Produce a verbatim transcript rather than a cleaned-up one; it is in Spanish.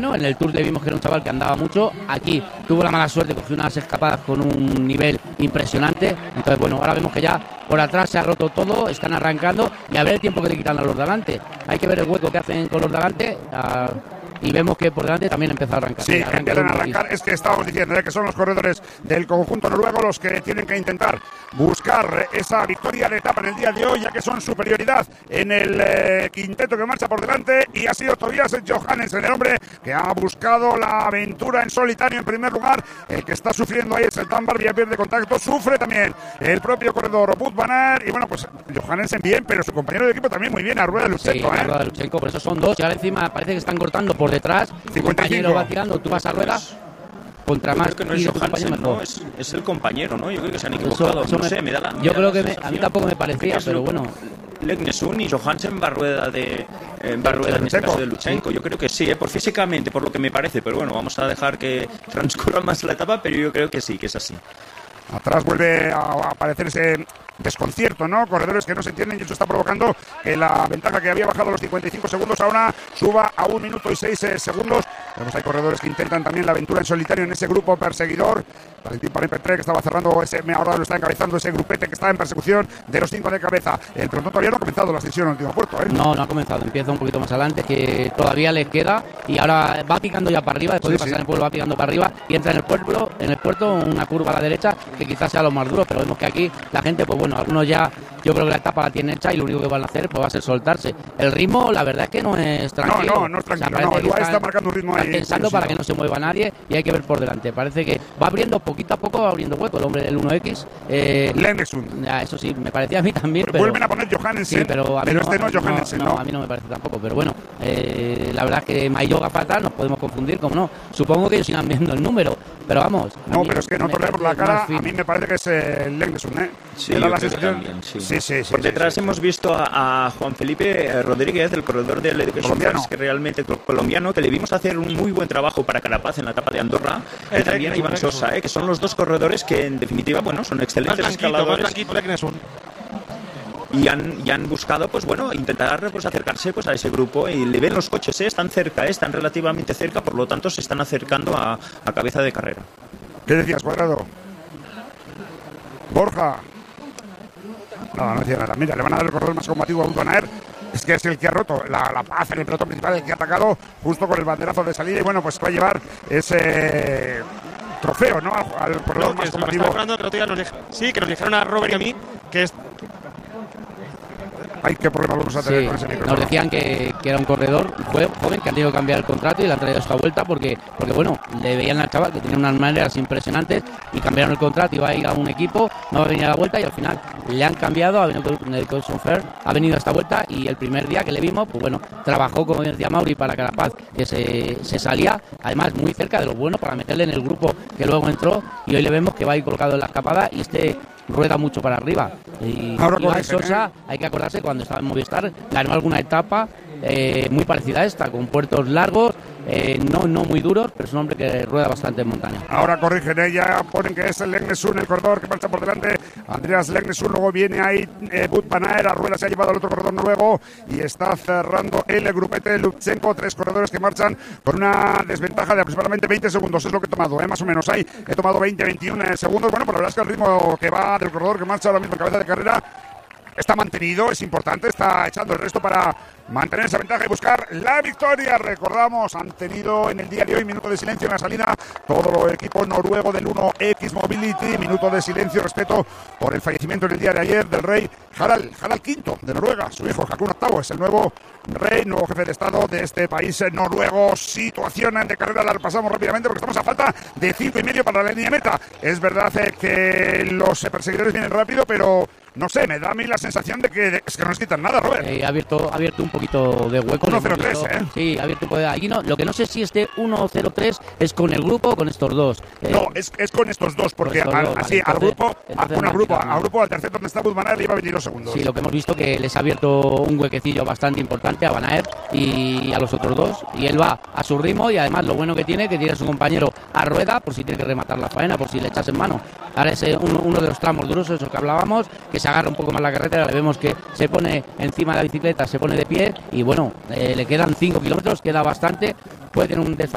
No, en el Tour le vimos que era un chaval que andaba mucho. Aquí tuvo la mala suerte, cogió unas escapadas con un nivel impresionante. Entonces, bueno, ahora vemos que ya por atrás se ha roto todo, están arrancando y a ver el tiempo que le quitan a los de delante. Hay que ver el hueco que hacen con los de delante. Uh, y vemos que por delante también empieza a arrancar. Sí, arranca empiezan a arrancar. Es que estábamos diciendo ¿eh? que son los corredores del conjunto noruego los que tienen que intentar buscar esa victoria de etapa en el día de hoy, ya que son superioridad en el eh, quinteto que marcha por delante, y ha sido Tobias Johannesen, el hombre que ha buscado la aventura en solitario en primer lugar. El que está sufriendo ahí es el Dan Barbie, pierde contacto, sufre también el propio corredor Wout van Aert, y bueno, pues Johannesen bien, pero su compañero de equipo también muy bien, Arrueda Lutsenko. Sí, ¿eh? Arrueda Lutsenko, por eso son dos, y ahora encima parece que están cortando por detrás, tu compañero va tirando, tú vas a rueda, pues, contra más que no es Johansen, no, es, es el compañero, ¿no? Yo creo que se han equivocado, eso, eso no me, sé, me da la... Yo creo que me, a mí tampoco me parecía, pero bueno... Legnesun y Johansen va rueda de eh, va rueda en este caso de Lutsenko. Yo creo que sí, eh, por físicamente, por lo que me parece, pero bueno, vamos a dejar que transcurra más la etapa, pero yo creo que sí, que es así. Atrás vuelve a aparecer ese desconcierto, ¿no? Corredores que no se entienden, y eso está provocando que la ventaja que había bajado a los cincuenta y cinco segundos ahora suba a un minuto y seis eh, segundos. Vemos hay corredores que intentan también la aventura en solitario en ese grupo perseguidor. Valentín Parempetre, que estaba cerrando ese, ahora lo está encabezando ese grupete que está en persecución de los cinco de cabeza. El pelotón todavía no ha comenzado la ascensión al último puerto, ¿eh? No, no ha comenzado, empieza un poquito más adelante, que todavía le queda, y ahora va picando ya para arriba, después sí, de pasar sí. el pueblo va picando para arriba, y entra en el pueblo, en el puerto una curva a la derecha, que quizás sea lo más duro, pero vemos que aquí la gente, pues bueno, algunos ya, yo creo que la etapa la tienen hecha, y lo único que van a hacer pues va a ser soltarse. El ritmo, la verdad es que no es tranquilo. No, no, no es tranquilo, o sea, no, el está, está marcando un ritmo ahí. Pensando para que no se mueva nadie, y hay que ver por delante. Parece que va abriendo poquito a poco, va abriendo hueco el hombre del uno equis. Eh, Legnesun. Eso sí, me parecía a mí también. Pero pero, vuelven a poner Johannesen, sí, pero, pero no, este no es Johannesen, no, no, no. A mí no me parece tampoco, pero bueno, eh, la verdad es que Mayoga fatal, nos podemos confundir, como no. Supongo que ellos irán viendo el número, pero vamos. No, pero es que nosotros leemos la cara, a mí me parece que es el Legnesun, ¿eh? Sí, yo la sensación. También, sí. Sí, sí, sí, por detrás sí, sí, hemos sí. visto a, a Juan Felipe Rodríguez, el corredor del Education First, que realmente colombiano, que le vimos hacer un muy buen trabajo para Carapaz en la etapa de Andorra, y también a Iván Sosa, ¿eh? que son los dos corredores que en definitiva, bueno, son excelentes escaladores. Y han, y han buscado, pues bueno, intentar pues acercarse pues a ese grupo, y le ven los coches, ¿eh? están cerca, ¿eh? están relativamente cerca, por lo tanto se están acercando a, a cabeza de carrera. ¿Qué decías, Cuadrado? Borja. No, no decía nada. Mira, le van a dar el corredor más combativo a Wout van Aert. Es que es el que ha roto la, la paz en el pelotón principal, el que ha atacado justo con el banderazo de salida, y bueno, pues va a llevar ese trofeo, ¿no? Al, al corredor no, más combativo. Que nos deja, sí, que nos dijeron a Robert y a mí que es... Ay, qué problema vamos a tener sí, con ese micrófono. Nos decían que, que era un corredor joven, que han tenido que cambiar el contrato y le han traído esta vuelta porque, porque bueno, le veían al chaval que tenía unas maneras impresionantes, y cambiaron el contrato, iba a ir a un equipo, no va a venir a la vuelta, y al final le han cambiado, ha venido en el Education First, ha venido a esta vuelta, y el primer día que le vimos, pues bueno, trabajó, como decía Mauri, para Carapaz, que se, se salía, además muy cerca de lo bueno, para meterle en el grupo que luego entró, y hoy le vemos que va a ir colocado en la escapada, y este rueda mucho para arriba. Y Iván Sosa, ¿eh? Hay que acordarse cuando estaba en Movistar, ganó alguna etapa eh, muy parecida a esta, con puertos largos, eh, no, no muy duros, pero es un hombre que rueda bastante en montaña. Ahora corrigen ella, ponen que es el Legnesun, el corredor que marcha por delante, Andreas Legnesun, luego viene ahí eh, Wout van Aert, a rueda se ha llevado al otro corredor noruego, y está cerrando el grupete Lutsenko, tres corredores que marchan con una desventaja de aproximadamente veinte segundos, es lo que he tomado, eh, más o menos ahí, he tomado veinte, veintiuno segundos, bueno, pues la verdad es que el ritmo que va del corredor que marcha ahora mismo en cabeza de carrera está mantenido, es importante, está echando el resto para mantener esa ventaja y buscar la victoria. Recordamos, han tenido en el día de hoy minuto de silencio en la salida todo el equipo noruego del uno equis Mobility, minuto de silencio, respeto por el fallecimiento en el día de ayer del rey Harald, Harald quinto de Noruega, su hijo Haakon octavo es el nuevo rey, nuevo jefe de estado de este país noruego. Situación de carrera la repasamos rápidamente porque estamos a falta de cinco y medio para la línea meta. Es verdad eh, que los perseguidores vienen rápido, pero no sé, me da a mí la sensación de que, de, es que no nos quitan nada, Robert. Eh, ha abierto, ha abierto un poquito de hueco. uno cero tres, ¿eh? Sí, ha abierto un poco de... Aquí no, lo que no sé si este uno cero tres es con el grupo o con estos dos. Eh, no, es, es con estos dos, porque estos al, dos, así, vale, entonces, al grupo, entonces, a, no, grupo, no. al grupo, al tercer donde está Wout van Aert, le iba a venir los segundos. Sí, lo que hemos visto que les ha abierto un huequecillo bastante importante a Van Aert y a los otros dos, y él va a su ritmo, y además lo bueno que tiene, que tiene a su compañero a rueda, por si tiene que rematar la faena, por si le echas en mano. Ahora es uno, uno de los tramos duros, esos que hablábamos, que se agarra un poco más la carretera, le vemos que se pone encima de la bicicleta, se pone de pie, y bueno, eh, le quedan cinco kilómetros, queda bastante, puede tener un desfallecido